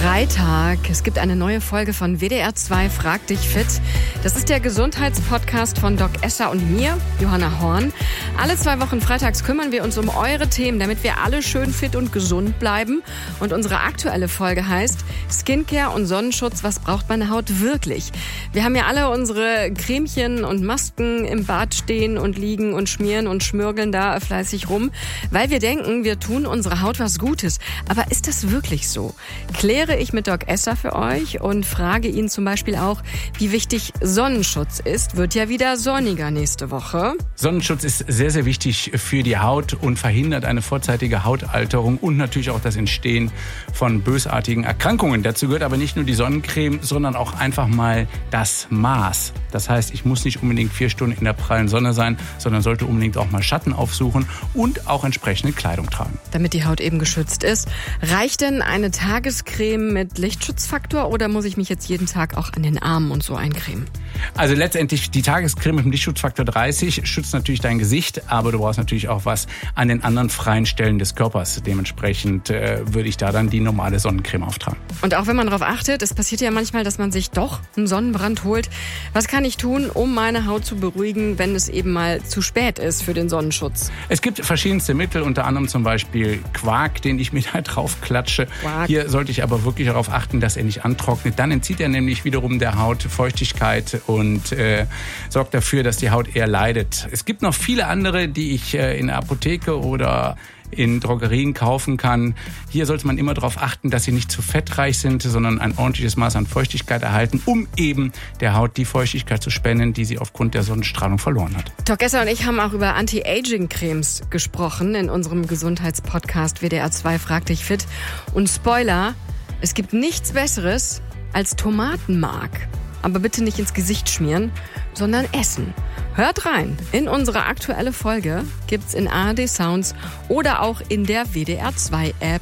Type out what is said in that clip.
Freitag. Es gibt eine neue Folge von WDR 2 Frag dich fit. Das ist der Gesundheitspodcast von Doc Esser und mir, Johanna Horn. Alle 2 Wochen freitags kümmern wir uns um eure Themen, damit wir alle schön fit und gesund bleiben. Und unsere aktuelle Folge heißt Skincare und Sonnenschutz, was braucht meine Haut wirklich? Wir haben ja alle unsere Cremchen und Masken im Bad stehen und liegen und schmieren und schmürgeln da fleißig rum, weil wir denken, wir tun unserer Haut was Gutes. Aber ist das wirklich so? Kläre ich mit Doc Esser für euch und frage ihn zum Beispiel auch, wie wichtig Sonnenschutz ist. Wird ja wieder sonniger nächste Woche. Sonnenschutz ist sehr, sehr wichtig für die Haut und verhindert eine vorzeitige Hautalterung und natürlich auch das Entstehen von bösartigen Erkrankungen. Dazu gehört aber nicht nur die Sonnencreme, sondern auch einfach mal das Maß. Das heißt, ich muss nicht unbedingt 4 Stunden in der prallen Sonne sein, sondern sollte unbedingt auch mal Schatten aufsuchen und auch entsprechende Kleidung tragen. Damit die Haut eben geschützt ist. Reicht denn eine Tagescreme mit Lichtschutzfaktor oder muss ich mich jetzt jeden Tag auch an den Armen und so eincremen? Also letztendlich die Tagescreme mit dem Lichtschutzfaktor 30 schützt natürlich dein Gesicht, aber du brauchst natürlich auch was an den anderen freien Stellen des Körpers. Dementsprechend würde ich da dann die normale Sonnencreme auftragen. Und auch wenn man darauf achtet, es passiert ja manchmal, dass man sich doch einen Sonnenbrand holt. Was kann ich tun, um meine Haut zu beruhigen, wenn es eben mal zu spät ist für den Sonnenschutz? Es gibt verschiedenste Mittel, unter anderem zum Beispiel Quark, den ich mir da drauf klatsche. Quark. Hier sollte ich aber wirklich darauf achten, dass er nicht antrocknet. Dann entzieht er nämlich wiederum der Haut Feuchtigkeit und sorgt dafür, dass die Haut eher leidet. Es gibt noch viele andere, die ich in der Apotheke oder in Drogerien kaufen kann. Hier sollte man immer darauf achten, dass sie nicht zu fettreich sind, sondern ein ordentliches Maß an Feuchtigkeit erhalten, um eben der Haut die Feuchtigkeit zu spenden, die sie aufgrund der Sonnenstrahlung verloren hat. Doc Esser und ich haben auch über Anti-Aging-Cremes gesprochen in unserem Gesundheitspodcast WDR 2 Frag dich fit. Und Spoiler, es gibt nichts Besseres als Tomatenmark. Aber bitte nicht ins Gesicht schmieren, sondern essen. Hört rein. In unsere aktuelle Folge gibt's in ARD Sounds oder auch in der WDR 2 App.